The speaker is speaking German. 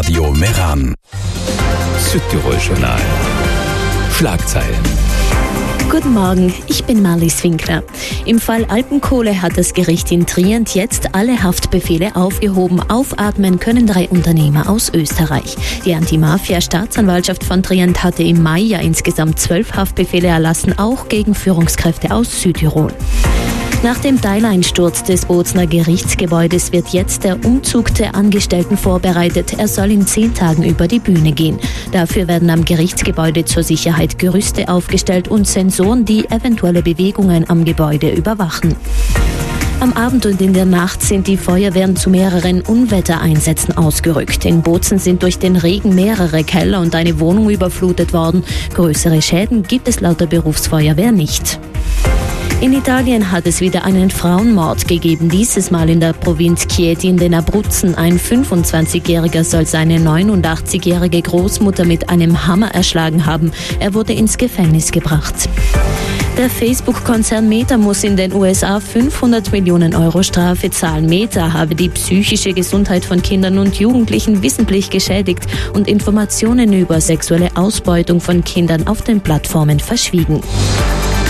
Radio Meran. Südtirol-Journal. Schlagzeilen. Guten Morgen, ich bin Marlies Winkler. Im Fall Alpenkohle hat das Gericht in Trient jetzt alle Haftbefehle aufgehoben. Aufatmen können 3 Unternehmer aus Österreich. Die Anti-Mafia-Staatsanwaltschaft von Trient hatte im Mai ja insgesamt 12 Haftbefehle erlassen, auch gegen Führungskräfte aus Südtirol. Nach dem Teileinsturz des Bozner Gerichtsgebäudes wird jetzt der Umzug der Angestellten vorbereitet. Er soll in 10 Tagen über die Bühne gehen. Dafür werden am Gerichtsgebäude zur Sicherheit Gerüste aufgestellt und Sensoren, die eventuelle Bewegungen am Gebäude überwachen. Am Abend und in der Nacht sind die Feuerwehren zu mehreren Unwettereinsätzen ausgerückt. In Bozen sind durch den Regen mehrere Keller und eine Wohnung überflutet worden. Größere Schäden gibt es laut der Berufsfeuerwehr nicht. In Italien hat es wieder einen Frauenmord gegeben, dieses Mal in der Provinz Chieti in den Abruzzen. Ein 25-Jähriger soll seine 89-jährige Großmutter mit einem Hammer erschlagen haben. Er wurde ins Gefängnis gebracht. Der Facebook-Konzern Meta muss in den USA 500 Millionen Euro Strafe zahlen. Meta habe die psychische Gesundheit von Kindern und Jugendlichen wissentlich geschädigt und Informationen über sexuelle Ausbeutung von Kindern auf den Plattformen verschwiegen.